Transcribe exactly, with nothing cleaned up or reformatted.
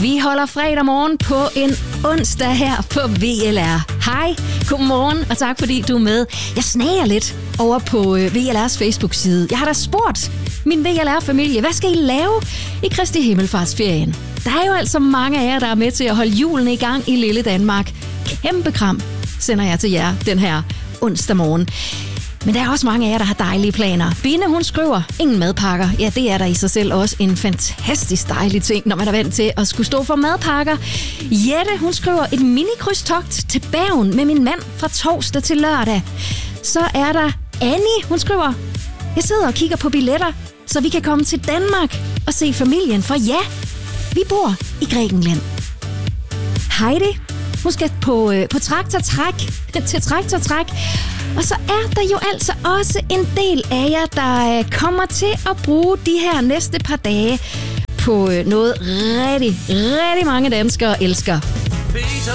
Vi holder fredag morgen på en onsdag her på V L R. Hej, godmorgen, og tak fordi du er med. Jeg snager lidt over på V L R's Facebook-side. Jeg har da spurgt min V L R-familie, hvad skal I lave i Kristi Himmelfartsferien? Der er jo altså mange af jer, der er med til at holde julen i gang i lille Danmark. Kæmpe kram sender jeg til jer den her onsdag morgen. Men der er også mange af jer, der har dejlige planer. Bine, hun skriver, ingen madpakker. Ja, det er der i sig selv også en fantastisk dejlig ting, når man er vant til at skulle stå for madpakker. Jette, hun skriver, et mini-krydstogt til Bergen med min mand fra torsdag til lørdag. Så er der Annie, hun skriver, jeg sidder og kigger på billetter, så vi kan komme til Danmark og se familien, for ja, vi bor i Grækenland. Heidi, hun skal på, øh, på traktortræk, til traktortræk. Og så er der jo altså også en del af jer, der øh, kommer til at bruge de her næste par dage på øh, noget rigtig, rigtig mange danskere elsker.